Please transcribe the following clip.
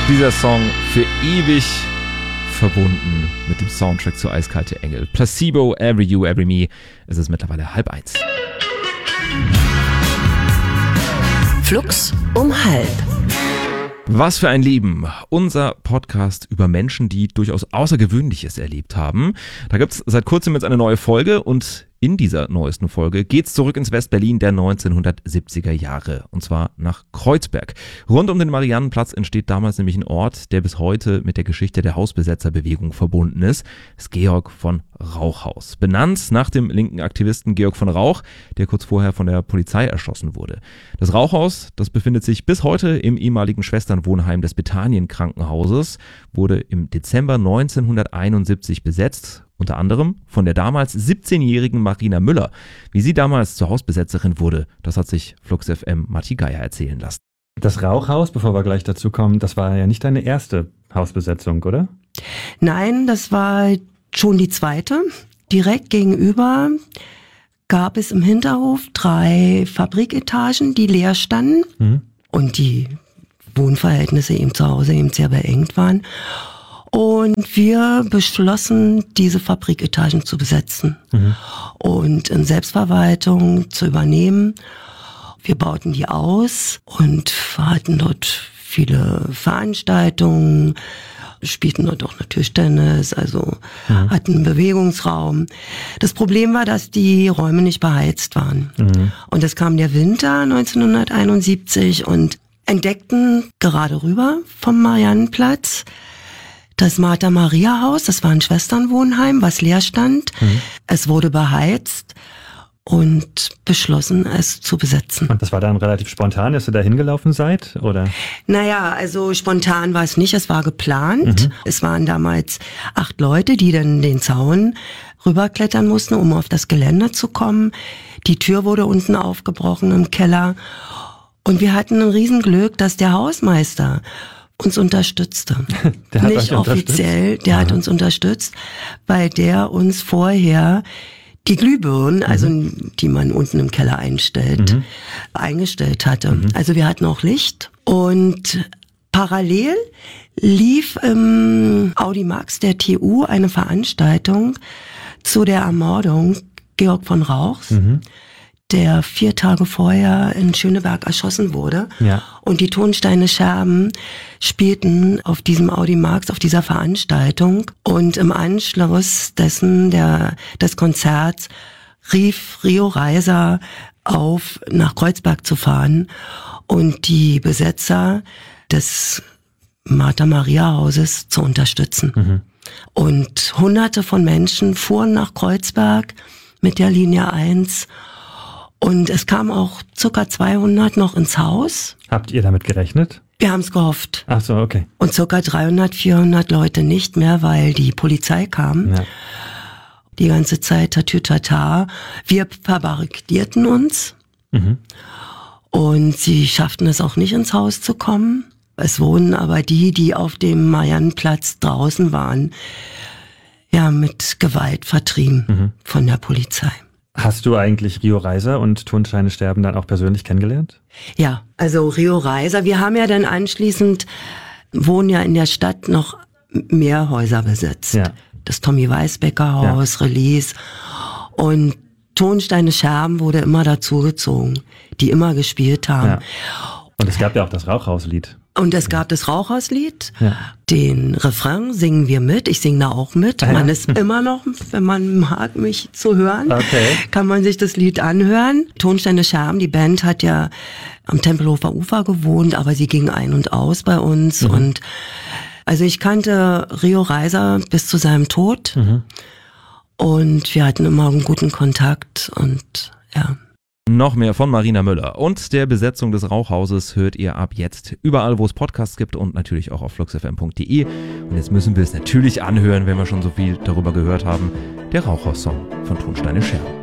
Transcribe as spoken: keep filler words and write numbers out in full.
Dieser Song für ewig verbunden mit dem Soundtrack zu Eiskalte Engel. Placebo, Every You, Every Me. Es ist mittlerweile halb eins. Flux um halb. Was für ein Leben. Unser Podcast über Menschen, die durchaus Außergewöhnliches erlebt haben. Da gibt's seit kurzem jetzt eine neue Folge und in dieser neuesten Folge geht's zurück ins West-Berlin der neunzehnhundertsiebziger Jahre. Und zwar nach Kreuzberg. Rund um den Mariannenplatz entsteht damals nämlich ein Ort, der bis heute mit der Geschichte der Hausbesetzerbewegung verbunden ist. Das Georg von Rauch-Haus. Benannt nach dem linken Aktivisten Georg von Rauch, der kurz vorher von der Polizei erschossen wurde. Das Rauch-Haus, das befindet sich bis heute im ehemaligen Schwesternwohnheim des Bethanien-Krankenhauses, wurde im Dezember neunzehnhunderteinundsiebzig besetzt. Unter anderem von der damals siebzehnjährigen Marina Müller. Wie sie damals zur Hausbesetzerin wurde, das hat sich Flux F M Matti Geier erzählen lassen. Das Rauchhaus, bevor wir gleich dazu kommen, das war ja nicht deine erste Hausbesetzung, oder? Nein, das war schon die zweite. Direkt gegenüber gab es im Hinterhof drei Fabriketagen, die leer standen mhm. und die Wohnverhältnisse eben zu Hause eben sehr beengt waren. Und wir beschlossen, diese Fabriketagen zu besetzen mhm. und in Selbstverwaltung zu übernehmen. Wir bauten die aus und hatten dort viele Veranstaltungen, spielten dort auch natürlich Tischtennis, also mhm. hatten einen Bewegungsraum. Das Problem war, dass die Räume nicht beheizt waren. Mhm. Und es kam der Winter neunzehnhunderteinundsiebzig und entdeckten gerade rüber vom Mariannenplatz das Martha-Maria-Haus, das war ein Schwesternwohnheim, was leer stand. Mhm. Es wurde beheizt und beschlossen, es zu besetzen. Und das war dann relativ spontan, dass ihr da hingelaufen seid, oder? Naja, also spontan war es nicht, es war geplant. Mhm. Es waren damals acht Leute, die dann den Zaun rüberklettern mussten, um auf das Gelände zu kommen. Die Tür wurde unten aufgebrochen im Keller. Und wir hatten ein Riesenglück, dass der Hausmeister uns unterstützte. Der hat Nicht euch offiziell, unterstützt? der Aha. hat uns unterstützt, weil der uns vorher die Glühbirnen, mhm. also die man unten im Keller einstellt, mhm. eingestellt hatte. Mhm. Also wir hatten auch Licht und parallel lief im Audimax der T U eine Veranstaltung zu der Ermordung Georg von Rauchs, mhm. der vier Tage vorher in Schöneberg erschossen wurde. Ja. Und die Tonsteine Scherben spielten auf diesem Audimax, auf dieser Veranstaltung. Und im Anschluss dessen, der, des Konzerts, rief Rio Reiser auf, nach Kreuzberg zu fahren und die Besetzer des Martha-Maria-Hauses zu unterstützen. Mhm. Und hunderte von Menschen fuhren nach Kreuzberg mit der Linie eins. Und es kamen auch circa zweihundert noch ins Haus. Habt ihr damit gerechnet? Wir haben es gehofft. Ach so, okay. Und circa dreihundert, vierhundert Leute nicht mehr, weil die Polizei kam. Ja. Die ganze Zeit Tatütata. Wir verbarrikadierten uns. Mhm. Und sie schafften es auch nicht ins Haus zu kommen. Es wurden aber die, die auf dem Mariannenplatz draußen waren, ja, mit Gewalt vertrieben mhm. von der Polizei. Hast du eigentlich Rio Reiser und Tonsteine Sterben dann auch persönlich kennengelernt? Ja, also Rio Reiser, wir haben ja dann anschließend, wohnen ja in der Stadt noch mehr Häuser besetzt. Ja. Das Tommy Weisbecker Haus, ja. Release und Tonsteine Scherben wurde immer dazugezogen, die immer gespielt haben. Ja. Und es gab ja auch das Rauchhauslied. Und es gab das Rauchhauslied, ja. Den Refrain singen wir mit, ich singe da auch mit. Ah, ja. Man ist immer noch, wenn man mag, mich zu hören, okay. kann man sich das Lied anhören. Tonsteine Scherben, die Band hat ja am Tempelhofer Ufer gewohnt, aber sie ging ein und aus bei uns. Mhm. Und also ich kannte Rio Reiser bis zu seinem Tod mhm. und wir hatten immer einen guten Kontakt und ja. Noch mehr von Marina Müller und der Besetzung des Rauchhauses hört ihr ab jetzt überall, wo es Podcasts gibt und natürlich auch auf flux f m punkt d e. Und jetzt müssen wir es natürlich anhören, wenn wir schon so viel darüber gehört haben. Der Rauchhaus-Song von Tonsteine Scherben.